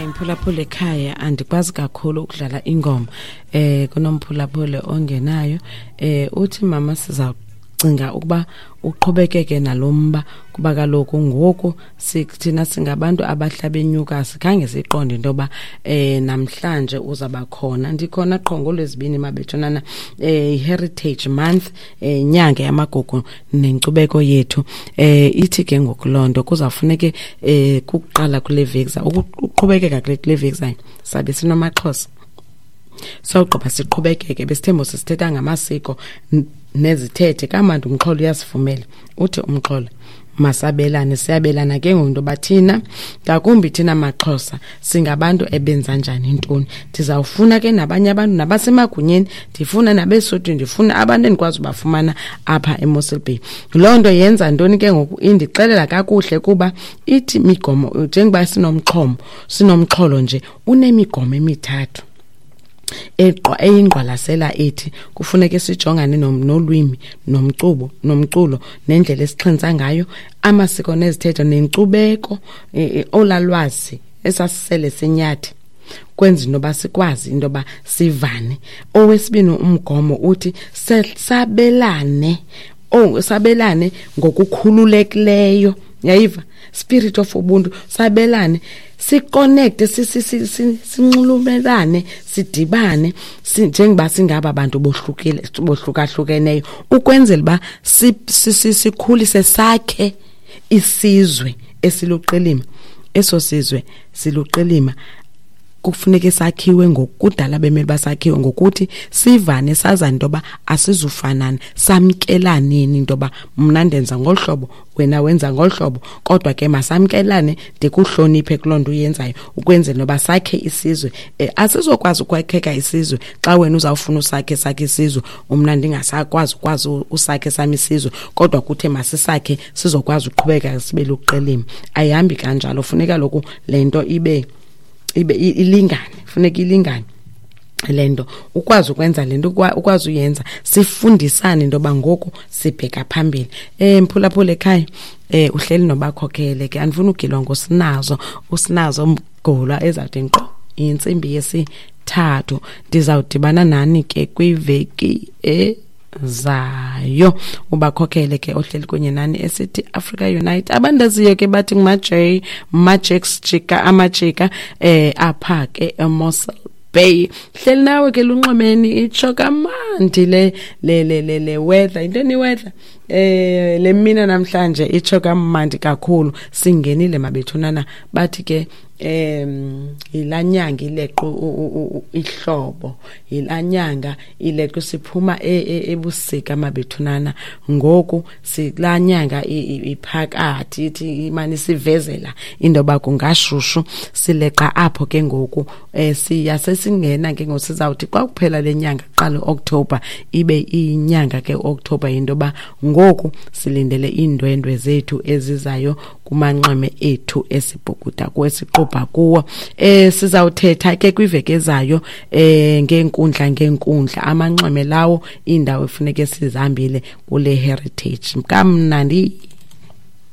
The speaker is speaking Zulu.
Mphulaphula ekhaya andikwazi kakhulu ukudlala ingoma kunomphulaphula ongenayo uthi mama sizawucinga ukuba uqhubekeke nalomba kuba kaloku ngoku thina singabantu abahlabenyuka sikhange siqonde intoba namhlanje uzaba khona ndikhona qho ngoLwezibini mabethonana heritage month nyanga yamagugu nenkcubeko yethu ithi ke ngokulonto kuzafuneke kuqala kule veki ukuqhubekeka kule veki sabe sinomaXhosa sawugqiba siqhubekeke besithembo sisithetha ngamasiko nezithethe kamandi umxholo uyasivumela uthi umxholo masabelane siyabelana ke ngokunto bathina ngakumbi thina maXhosa singabantu ebenza njani intoni ndizawufuna ke nabanye abantu nabasemagunyeni ndifuna nabeSotho ndifuna abantu endikwazi ubafumana apha eMossel Bay lonto yenza ntoni ke ngoku indixelela kakuhle kuba ithi migomo njengoba sinomxholo nje unemigomo emithathu eyingqwalasela ethi kufuneka sijongane nolwimi nomculo nendlela esixhenisa ngayo amasiko nezithethe nenkcubeko olalwazi esasisele senyathi kwenza intoba sikwazi intoba sivane owesibini umgomo uthi sabelane ngokukhululekileyo yayiva spirit of ubuntu sabelane siconnect sinxulumelane sidibane njengoba singaba abantu bohlukahlukeneyo ukwenzela ba sikhulise sakhe isizwe esiluqilima eso sizwe siluqilima kufuneka sakhiwe ngokudala bemeli basakhiwe ngokuthi sivane sazana intoba asizufanana samkelaneni intoba mna ndenza ngolhlobo wena wenza ngolhlobo kodwa ke masamkelane ndikuhloniphe kulonto uyenzayo ukwenzela noba sakhe isizwe asizokwazi ukwakheka isizwe xa wena uzawufuna usakhe isizwe umna ndingasakwazi usakhe sami isizwe kodwa kuthe masisakhe sizokwazi uqhubeka sibe luqilima ayihambi kanjalo funeka lokhu lento ibe ilingane funeka ilingane lento ukwazi ukwenza lento ukwazi uyenza sifundisane intoba ngoku sibheka phambili mphulaphula ekhaya uhleli nobakhokhele ke andifuna ugilwa usinazo mgolwa ezawuthi nkqo insimbi yesithathu ndizawudibana nani ke kwiveki zayo ubakhokhele ke ohleli kunye nani esithi Africa Unite abandaziyo ke bathi Majex Chika amajika apha ke eMossel Bay hleli nawe ke lunxomeni itsho kamandi le weather intoni weather le mina namhlanje itsho kamandi kakhulu singenile mabethunana bathi ke ilanyanga ileqo ihlobo ilanyanga ileqo siphuma ebusika mabethunana ngoku silanyanga iphakathi ithi imani sivezela indoba kungashushu sileqa apho ke ngoku siyasesingena ke ngosizawuthi xa kuphela lenyanga qala October ibe inyanga ke October indoba ngoku silindele indwendwe zethu ezizayo kumanqame ethu esibhukuda kwesiqopha kuwo sizawuthetha ke kwiveke ezayo ngenkundla amanqame lawo indawo efuneke sizihambile kule heritage kamnandi